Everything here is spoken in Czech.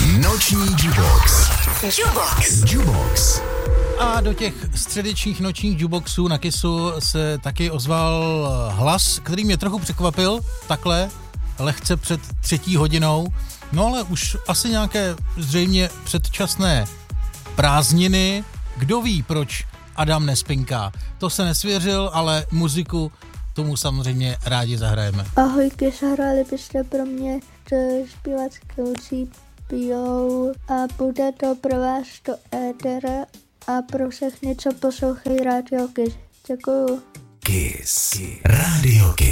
Noční Jubox. Jubox. A do těch středečních nočních juboxů na Kissu se taky ozval hlas, který mě trochu překvapil, takhle, lehce před 3. hodinou. No ale už asi nějaké zřejmě předčasné prázdniny. Kdo ví, proč Adam nespinká. To se nesvěřil, ale muziku tomu samozřejmě rádi zahrajeme. Ahoj, Kiss, hráli byste pro mě zpěvackou CPO a bude to pro vás do étera a pro všechny, co poslouchají Radio Kiss. Děkuju. Kiss. Radio Kiss.